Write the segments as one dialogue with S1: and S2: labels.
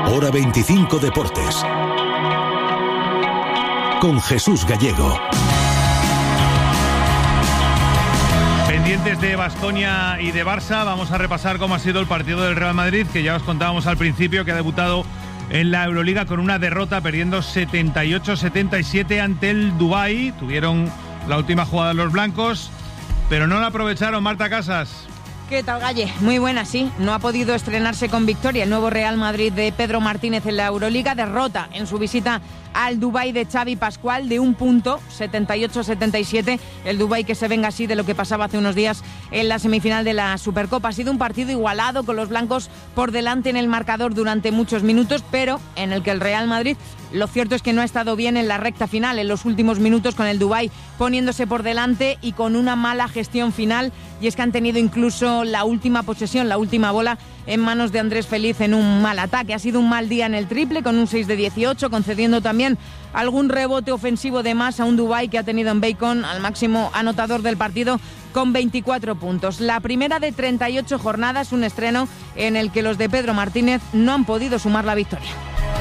S1: Hora 25 Deportes. Con Jesús Gallego.
S2: Pendientes de Baskonia y de Barça, vamos a repasar cómo ha sido el partido del Real Madrid, que ya os contábamos al principio que ha debutado en la Euroliga con una derrota, perdiendo 78-77 ante el Dubái. Tuvieron la última jugada los blancos, pero no la aprovecharon. Marta Casas.
S3: ¿Qué tal, Galle? Muy buena, sí. No ha podido estrenarse con victoria el nuevo Real Madrid de Pedro Martínez en la Euroliga. Derrota en su visita al Dubái de Xavi Pascual de un punto, 78-77. El Dubái que se venga así de lo que pasaba hace unos días en la semifinal de la Supercopa. Ha sido un partido igualado, con los blancos por delante en el marcador durante muchos minutos, pero en el que el Real Madrid, lo cierto es que no ha estado bien en la recta final, en los últimos minutos, con el Dubái poniéndose por delante y con una mala gestión final. Y es que han tenido incluso la última posesión, la última bola, en manos de Andrés Feliz en un mal ataque. Ha sido un mal día en el triple, con un 6 de 18, concediendo también algún rebote ofensivo de más a un Dubái que ha tenido en Bacon al máximo anotador del partido con 24 puntos. La primera de 38 jornadas, un estreno en el que los de Pedro Martínez no han podido sumar la victoria.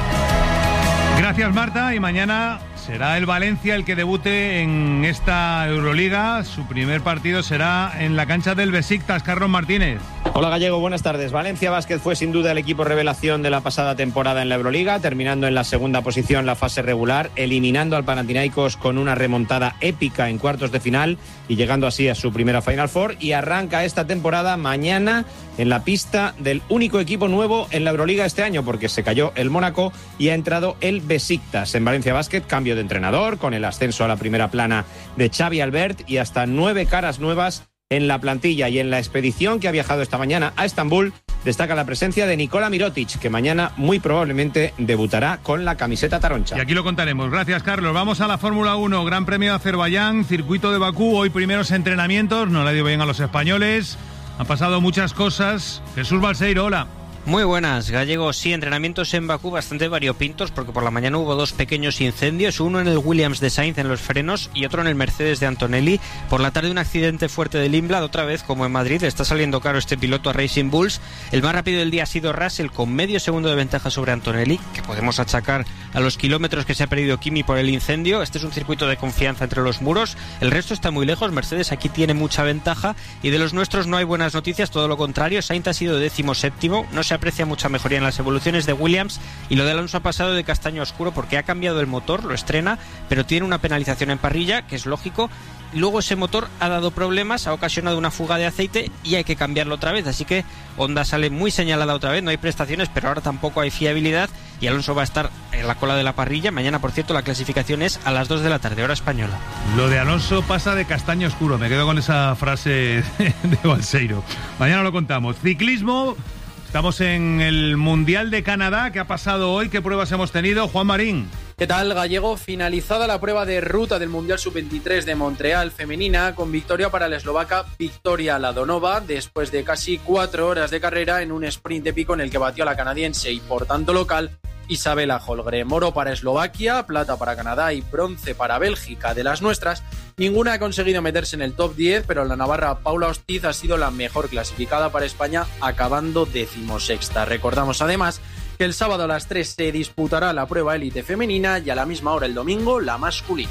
S2: Gracias, Marta, y mañana será el Valencia el que debute en esta Euroliga. Su primer partido será en la cancha del Besiktas. Carlos Martínez.
S4: Hola, Gallego, buenas tardes. Valencia Basket fue sin duda el equipo revelación de la pasada temporada en la Euroliga, terminando en la segunda posición la fase regular, eliminando al Panathinaikos con una remontada épica en cuartos de final y llegando así a su primera Final Four. Y arranca esta temporada mañana en la pista del único equipo nuevo en la Euroliga este año, porque se cayó el Mónaco y ha entrado el Besiktas. En Valencia Basket, cambio de entrenador, con el ascenso a la primera plana de Xavi Albert y hasta 9 caras nuevas en la plantilla. Y en la expedición que ha viajado esta mañana a Estambul destaca la presencia de Nikola Mirotic, que mañana muy probablemente debutará con la camiseta taroncha.
S2: Y aquí lo contaremos. Gracias, Carlos. Vamos a la Fórmula 1, Gran Premio de Azerbaiyán, circuito de Bakú. Hoy primeros entrenamientos, no le ha ido bien a los españoles. Han pasado muchas cosas. Jesús Balseiro, hola.
S5: Muy buenas, Gallego. Sí, entrenamientos en Bakú bastante variopintos, porque por la mañana hubo 2 pequeños incendios, uno en el Williams de Sainz en los frenos y otro en el Mercedes de Antonelli. Por la tarde un accidente fuerte de Limblad, otra vez como en Madrid. Está saliendo caro este piloto a Racing Bulls. El más rápido del día ha sido Russell, con medio segundo de ventaja sobre Antonelli, que podemos achacar a los kilómetros que se ha perdido Kimi por el incendio. Este es un circuito de confianza entre los muros. El resto está muy lejos. Mercedes aquí tiene mucha ventaja y de los nuestros no hay buenas noticias, todo lo contrario. Sainz ha sido 17º, no se aprecia mucha mejoría en las evoluciones de Williams, y lo de Alonso ha pasado de castaño a oscuro porque ha cambiado el motor, lo estrena, pero tiene una penalización en parrilla, que es lógico. Luego ese motor ha dado problemas, ha ocasionado una fuga de aceite y hay que cambiarlo otra vez, así que Honda sale muy señalada otra vez, no hay prestaciones, pero ahora tampoco hay fiabilidad y Alonso va a estar en la cola de la parrilla. Mañana, por cierto, la clasificación es a las 2 de la tarde, hora española.
S2: Lo de Alonso pasa de castaño oscuro, me quedo con esa frase de Balseiro. Mañana lo contamos. Ciclismo. Estamos en el Mundial de Canadá. ¿Qué ha pasado hoy? ¿Qué pruebas hemos tenido? Juan Marín.
S6: ¿Qué tal, Gallego? Finalizada la prueba de ruta del Mundial Sub-23 de Montreal femenina, con victoria para la eslovaca Victoria Ladonova, después de casi 4 horas de carrera en un sprint épico en el que batió a la canadiense y por tanto local Isabela Holmgren. Oro para Eslovaquia, plata para Canadá y bronce para Bélgica. De las nuestras, ninguna ha conseguido meterse en el top 10, pero la navarra Paula Ostiz ha sido la mejor clasificada para España, acabando 16ª. Recordamos además que el sábado a las 3 se disputará la prueba élite femenina y a la misma hora el domingo la masculina.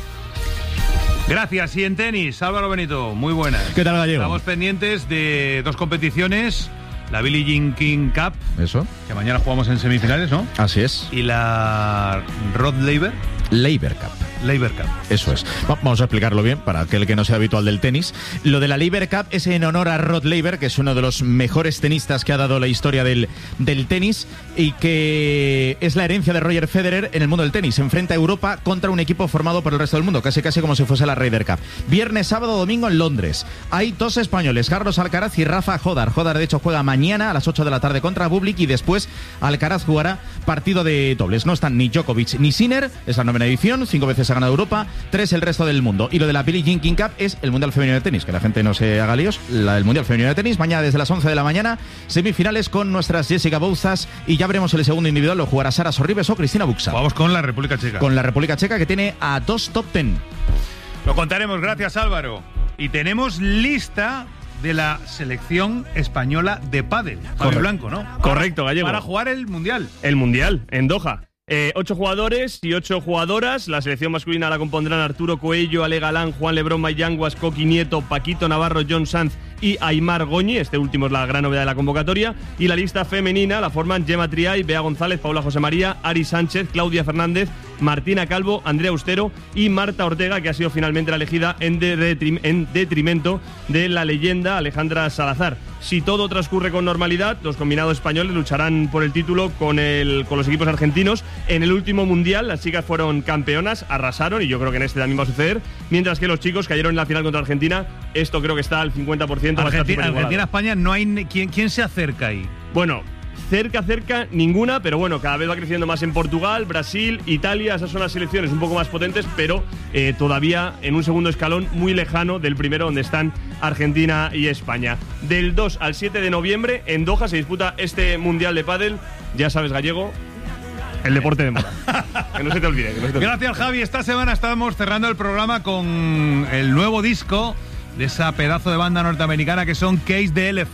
S2: Gracias. Y en tenis, Álvaro Benito, muy buenas.
S7: ¿Qué tal, Gallego?
S2: Estamos pendientes de 2 competiciones. La Billie Jean King Cup.
S7: Eso.
S2: Que mañana jugamos en semifinales, ¿no?
S7: Así es.
S2: Y la Rod Laver
S7: Cup. Eso es. Vamos a explicarlo bien para aquel que no sea habitual del tenis. Lo de la Laver Cup es en honor a Rod Laver, que es uno de los mejores tenistas que ha dado la historia del tenis y que es la herencia de Roger Federer en el mundo del tenis. Se enfrenta a Europa contra un equipo formado por el resto del mundo, casi como si fuese la Ryder Cup. Viernes, sábado, domingo en Londres. Hay 2 españoles, Carlos Alcaraz y Rafa Jodar. Jodar, de hecho, juega mañana a las 8 de la tarde contra Bublik y después Alcaraz jugará partido de dobles. No están ni Djokovic ni Sinner, es la 9ª edición, 5 veces ha ganado Europa, 3 el resto del mundo. Y lo de la Billie Jean King Cup es el Mundial Femenino de Tenis, que la gente no se haga líos. El Mundial Femenino de Tenis, mañana desde las 11 de la mañana, semifinales con nuestras Jessica Bouzas y ya veremos el segundo individual, lo jugará Sara Sorribes o Cristina Buxa.
S2: Vamos con la República Checa.
S7: Con la República Checa, que tiene a 2 top 10.
S2: Lo contaremos, gracias Álvaro. Y tenemos lista de la selección española de pádel. Fabio Blanco, ¿no?
S8: Correcto, Gallego.
S2: Para jugar el Mundial.
S8: El Mundial, en Doha. 8 jugadores y 8 jugadoras. La selección masculina la compondrán Arturo Coello, Ale Galán, Juan Lebrón, Mayanguas, Coqui Nieto, Paquito Navarro, John Sanz y Aimar Goñi. Este último es la gran novedad de la convocatoria. Y la lista femenina la forman Gemma Triay, Bea González, Paula José María, Ari Sánchez, Claudia Fernández, Martina Calvo, Andrea Austero y Marta Ortega, que ha sido finalmente la elegida en detrimento de la leyenda Alejandra Salazar. Si todo transcurre con normalidad, los combinados españoles lucharán por el título con los equipos argentinos. En el último Mundial las chicas fueron campeonas, arrasaron, y yo creo que en este también va a suceder, mientras que los chicos cayeron en la final contra Argentina. Esto creo que está al 50%.
S2: Argentina-España, no hay ¿quién se acerca ahí?
S8: Bueno, cerca, ninguna, pero bueno, cada vez va creciendo más en Portugal, Brasil, Italia. Esas son las selecciones un poco más potentes, pero todavía en un segundo escalón muy lejano del primero, donde están Argentina y España. Del 2 al 7 de noviembre en Doha se disputa este Mundial de Pádel. Ya sabes, Gallego, el deporte de moda. Que no se te olvide.
S2: Gracias, Javi. Esta semana estamos cerrando el programa con el nuevo disco de esa pedazo de banda norteamericana que son Cage the Elephant.